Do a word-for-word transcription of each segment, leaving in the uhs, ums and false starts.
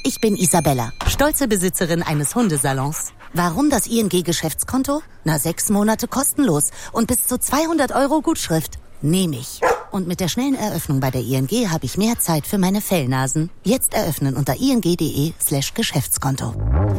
Ich bin Isabella, stolze Besitzerin eines Hundesalons. Warum das I N G-Geschäftskonto? Na, sechs Monate kostenlos und bis zu zweihundert Euro Gutschrift. Nehme ich. Und mit der schnellen Eröffnung bei der I N G habe ich mehr Zeit für meine Fellnasen. Jetzt eröffnen unter ing.de slash Geschäftskonto.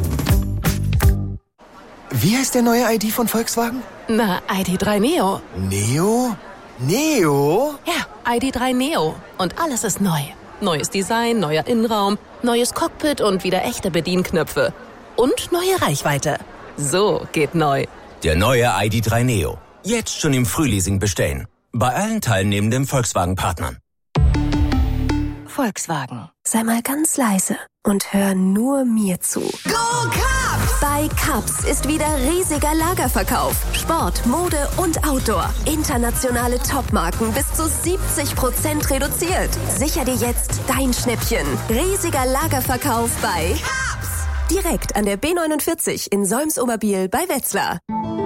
Wie heißt der neue I D von Volkswagen? Na, I D drei Neo. Neo? Neo? Ja, I D drei Neo. Und alles ist neu. Neues Design, neuer Innenraum, neues Cockpit und wieder echte Bedienknöpfe. Und neue Reichweite. So geht neu. Der neue I D drei Neo. Jetzt schon im Frühleasing bestellen. Bei allen teilnehmenden Volkswagen-Partnern. Volkswagen. Sei mal ganz leise und hör nur mir zu. Go Cups! Bei Cups ist wieder riesiger Lagerverkauf. Sport, Mode und Outdoor. Internationale Topmarken bis zu siebzig Prozent reduziert. Sicher dir jetzt dein Schnäppchen. Riesiger Lagerverkauf bei Cups! Direkt an der B neunundvierzig in Solms-Oberbiel bei Wetzlar.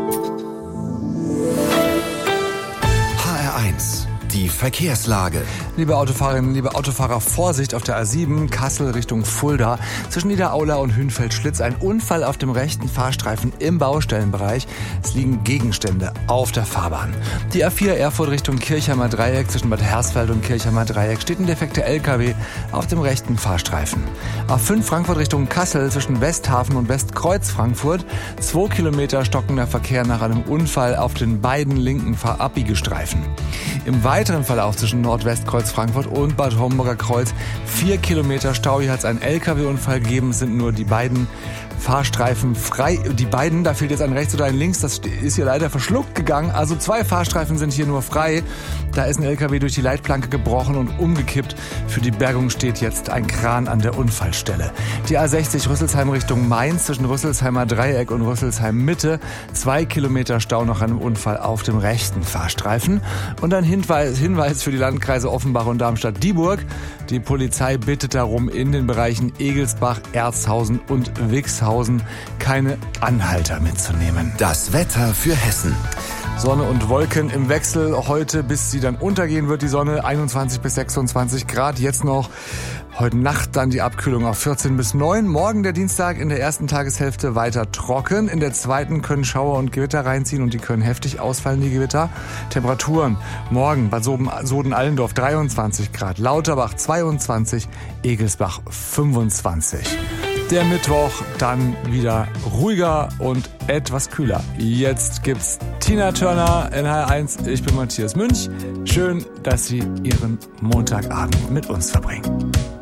H R eins. Die Verkehrslage. Liebe Autofahrerinnen, liebe Autofahrer, Vorsicht auf der A sieben, Kassel Richtung Fulda. Zwischen Niederaula und Hünfeld-Schlitz ein Unfall auf dem rechten Fahrstreifen im Baustellenbereich. Es liegen Gegenstände auf der Fahrbahn. Die A vier Erfurt Richtung Kirchheimer Dreieck zwischen Bad Hersfeld und Kirchheimer Dreieck steht ein defekter L K W auf dem rechten Fahrstreifen. A fünf Frankfurt Richtung Kassel zwischen Westhafen und Westkreuz Frankfurt. Zwei Kilometer stockender Verkehr nach einem Unfall auf den beiden linken Fahrabbiegelstreifen. Im weiteren Verlauf zwischen Nordwestkreuz Frankfurt und Bad Homburger Kreuz vier Kilometer Stau. Hier hat es einen L K W-Unfall gegeben. Es sind nur die beiden Fahrstreifen frei. Die beiden, da fehlt jetzt ein rechts oder ein links. Das ist hier leider verschluckt gegangen. Also zwei Fahrstreifen sind hier nur frei. Da ist ein L K W durch die Leitplanke gebrochen und umgekippt. Für die Bergung steht jetzt ein Kran an der Unfallstelle. Die A sechzig Rüsselsheim Richtung Mainz zwischen Rüsselsheimer Dreieck und Rüsselsheim Mitte. Zwei Kilometer Stau nach einem Unfall auf dem rechten Fahrstreifen. Und ein Hinweis, Hinweis für die Landkreise Offenbach und Darmstadt-Dieburg. Die Polizei bittet darum, in den Bereichen Egelsbach, Erzhausen und Wixhausen keine Anhalter mitzunehmen. Das Wetter für Hessen. Sonne und Wolken im Wechsel heute, bis sie dann untergehen wird, die Sonne einundzwanzig bis sechsundzwanzig Grad. Jetzt noch heute Nacht dann die Abkühlung auf vierzehn bis neun. Morgen der Dienstag in der ersten Tageshälfte weiter trocken. In der zweiten können Schauer und Gewitter reinziehen und die können heftig ausfallen, die Gewitter. Temperaturen morgen Bad Soden-Allendorf dreiundzwanzig Grad, Lauterbach zweiundzwanzig, Egelsbach fünfundzwanzig. Der Mittwoch dann wieder ruhiger und etwas kühler. Jetzt gibt's Tina Turner in H R eins. Ich bin Matthias Münch. Schön, dass Sie Ihren Montagabend mit uns verbringen.